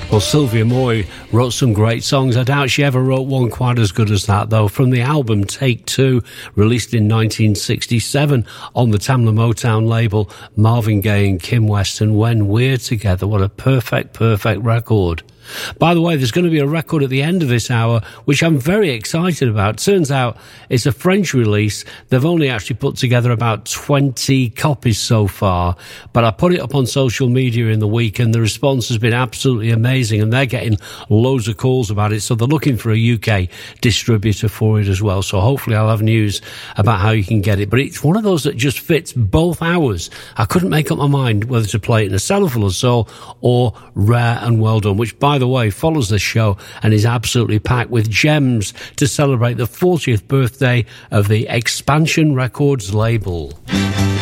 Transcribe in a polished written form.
Well, Sylvia Moy wrote some great songs. I doubt she ever wrote one quite as good as that, though. From the album Take Two, released in 1967 on the Tamla Motown label, Marvin Gaye and Kim West, and When We're Together. What a perfect record. By the way, there's going to be a record at the end of this hour, which I'm very excited about. Turns out it's a French release. They've only actually put together about 20 copies so far, but I put it up on social media in the week, and the response has been absolutely amazing, and they're getting loads of calls about it, so they're looking for a UK distributor for it as well. So hopefully I'll have news about how you can get it. But it's one of those that just fits both hours. I couldn't make up my mind whether to play it in a cellar full of soul or Rare and Well Done, which, by the way, follows the show and is absolutely packed with gems to celebrate the 40th birthday of the Expansion Records label.